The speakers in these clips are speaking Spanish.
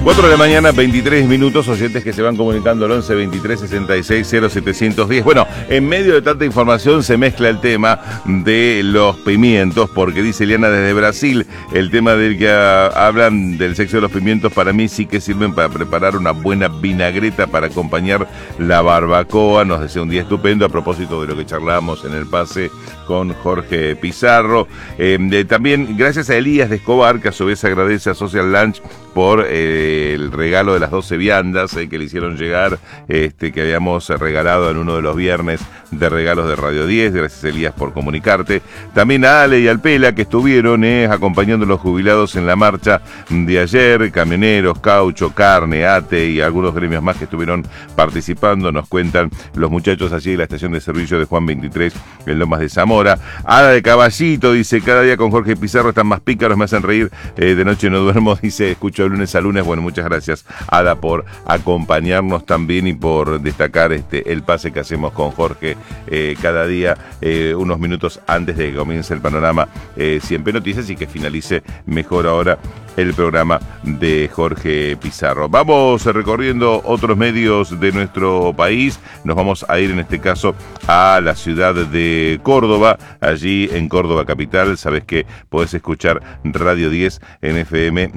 4 de la mañana, 23 minutos, oyentes que se van comunicando al 11 23 66 0710. Bueno, en medio de tanta información se mezcla el tema de los pimientos, porque dice Eliana desde Brasil, el tema del que hablan del sexo de los pimientos para mí sí que sirven para preparar una buena vinagreta para acompañar la barbacoa. Nos desea un día estupendo a propósito de lo que charlamos en el pase con Jorge Pizarro. También gracias a Elías de Escobar, que a su vez agradece a Social Lunch por el regalo de las 12 viandas que le hicieron llegar, que habíamos regalado en uno de los viernes de regalos de Radio 10. Gracias, Elías, por comunicarte. También a Ale y al Pela, que estuvieron acompañando a los jubilados en la marcha de ayer, camioneros, caucho, carne, ATE y algunos gremios más que estuvieron participando. Nos cuentan los muchachos allí de la estación de servicio de Juan 23 en Lomas de Zamora. Ada de Caballito dice: cada día con Jorge Pizarro están más pícaros, me hacen reír, de noche no duermo, dice, escucho de lunes a lunes. Bueno, muchas gracias, Ada, por acompañarnos también y por destacar el pase que hacemos con Jorge cada día, unos minutos antes de que comience el panorama Siempre Noticias y que finalice mejor ahora el programa de Jorge Pizarro. Vamos recorriendo otros medios de nuestro país. Nos vamos a ir en este caso a la ciudad de Córdoba. Allí en Córdoba capital, sabes que podés escuchar Radio 10 en FM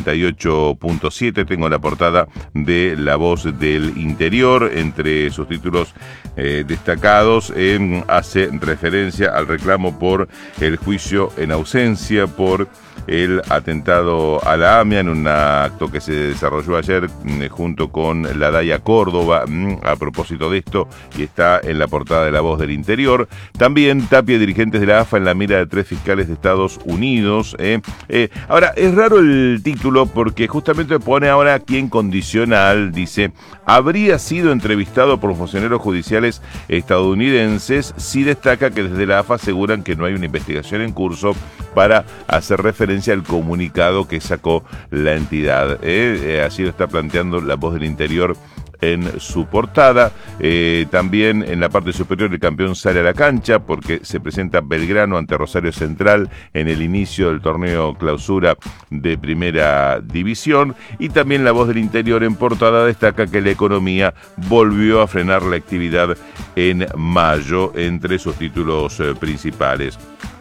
98.7. Tengo la portada de La Voz del Interior. Entre sus títulos destacados hace referencia al reclamo por el juicio en ausencia por el atentado a la AMIA en un acto que se desarrolló ayer junto con la DAIA Córdoba a propósito de esto, y está en la portada de La Voz del Interior. También Tapia y dirigentes de la AFA en la mira de 3 fiscales de Estados Unidos. Ahora, es raro el título porque justamente pone ahora aquí en condicional, dice: habría sido entrevistado por funcionarios judiciales estadounidenses. Sí destaca que desde la AFA aseguran que no hay una investigación en curso para hacer referencia al comunicado que sacó la entidad. Así lo está planteando La Voz del Interior en su portada. También en la parte superior el campeón sale a la cancha porque se presenta Belgrano ante Rosario Central en el inicio del torneo clausura de Primera División. Y también La Voz del Interior en portada destaca que la economía volvió a frenar la actividad en mayo, entre sus títulos principales.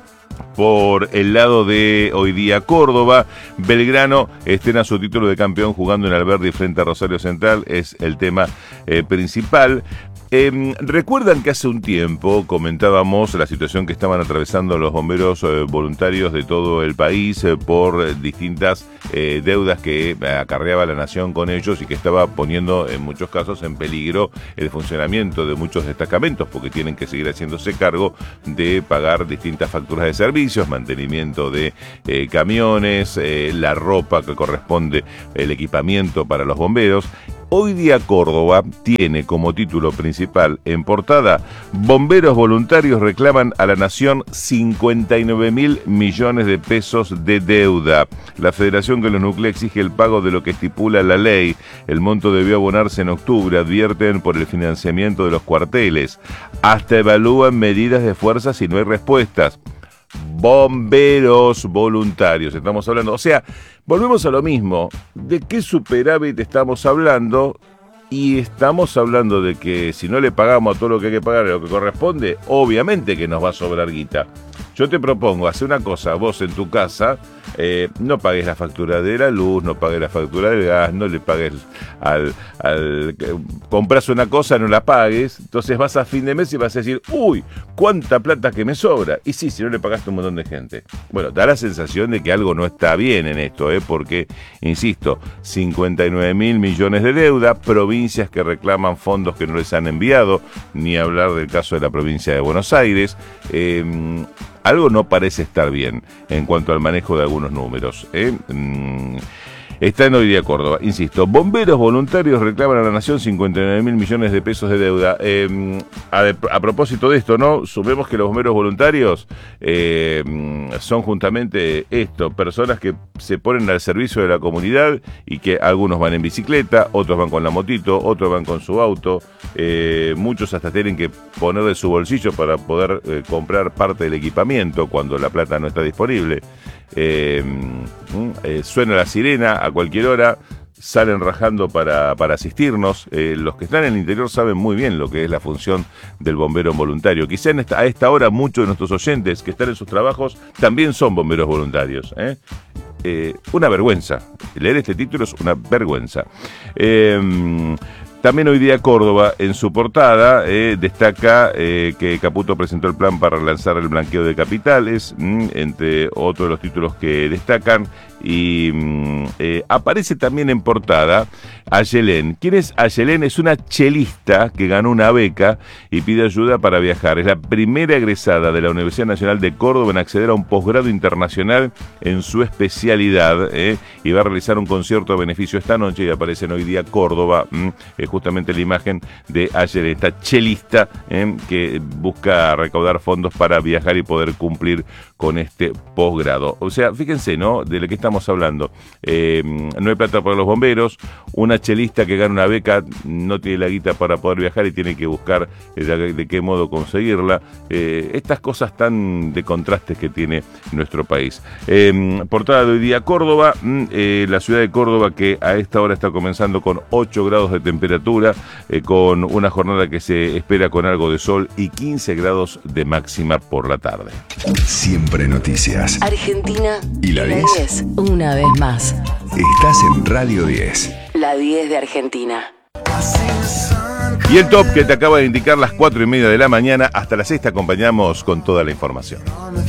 Por el lado de Hoy Día Córdoba, Belgrano estrena su título de campeón jugando en Alberdi frente a Rosario Central, es el tema principal. Recuerdan que hace un tiempo comentábamos la situación que estaban atravesando los bomberos voluntarios de todo el país por distintas deudas que acarreaba la nación con ellos y que estaba poniendo en muchos casos en peligro el funcionamiento de muchos destacamentos, porque tienen que seguir haciéndose cargo de pagar distintas facturas de servicios, mantenimiento de camiones, la ropa que corresponde, el equipamiento para los bomberos. Hoy Día Córdoba tiene como título principal en portada: bomberos voluntarios reclaman a la nación 59.000 millones de pesos de deuda. La federación que los nuclea exige el pago de lo que estipula la ley. El monto debió abonarse en octubre, advierten por el financiamiento de los cuarteles. Hasta evalúan medidas de fuerza si no hay respuestas. Bomberos voluntarios, estamos hablando, o sea, volvemos a lo mismo. ¿De qué superávit estamos hablando? Y estamos hablando de que si no le pagamos a todo lo que hay que pagar, lo que corresponde, obviamente que nos va a sobrar guita. Yo te propongo, hacer una cosa, vos en tu casa, no pagues la factura de la luz, no pagues la factura del gas, no le pagues compras una cosa, no la pagues, entonces vas a fin de mes y vas a decir: uy, cuánta plata que me sobra. Y sí, si no le pagaste a un montón de gente. Bueno, da la sensación de que algo no está bien en esto, porque, insisto, 59.000 millones de deuda, provincias que reclaman fondos que no les han enviado, ni hablar del caso de la provincia de Buenos Aires. Algo no parece estar bien en cuanto al manejo de algunos números. Está en Hoy Día Córdoba, insisto, bomberos voluntarios reclaman a la nación 59.000 millones de pesos de deuda. A propósito de esto, ¿no? Sumemos que los bomberos voluntarios son justamente esto, personas que se ponen al servicio de la comunidad y que algunos van en bicicleta, otros van con la motito, otros van con su auto, muchos hasta tienen que poner de su bolsillo para poder comprar parte del equipamiento cuando la plata no está disponible. Suena la sirena a cualquier hora, salen rajando para asistirnos. Los que están en el interior saben muy bien lo que es la función del bombero voluntario. Quizá a esta hora muchos de nuestros oyentes que están en sus trabajos también son bomberos voluntarios. Una vergüenza. Leer este título es una vergüenza. También hoy día Córdoba, en su portada, destaca que Caputo presentó el plan para relanzar el blanqueo de capitales, entre otros de los títulos que destacan, y aparece también en portada Ayelén. ¿Quién es Ayelén? Es una chelista que ganó una beca y pide ayuda para viajar. Es la primera egresada de la Universidad Nacional de Córdoba en acceder a un posgrado internacional en su especialidad, y va a realizar un concierto a beneficio esta noche, y aparece en Hoy Día Córdoba justamente la imagen de Ayelén, esta chelista que busca recaudar fondos para viajar y poder cumplir con este posgrado. O sea, fíjense, ¿no?, de lo que estamos hablando. No hay plata para los bomberos, una chelista que gana una beca no tiene la guita para poder viajar y tiene que buscar de qué modo conseguirla. Estas cosas tan de contrastes que tiene nuestro país. Portada de Hoy Día Córdoba, la ciudad de Córdoba que a esta hora está comenzando con 8 grados de temperatura, con una jornada que se espera con algo de sol y 15 grados de máxima por la tarde. Siempre noticias. Argentina ¿Y la 10? Una vez más. Estás en Radio 10. La 10 de Argentina. Y el top que te acaba de indicar las 4:30 de la mañana. Hasta las 6 te acompañamos con toda la información.